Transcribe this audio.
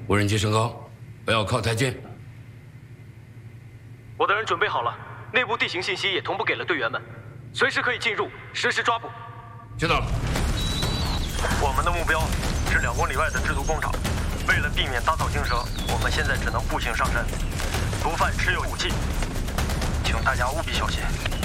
无人机升高，不要靠太近。 我的人准备好了，内部地形信息也同步给了队员们，随时可以进入，实施抓捕。 知道了。 我们的目标是2公里外的制毒工厂。为了避免打草惊蛇，我们现在只能步行上山。毒贩持有武器，请大家务必小心。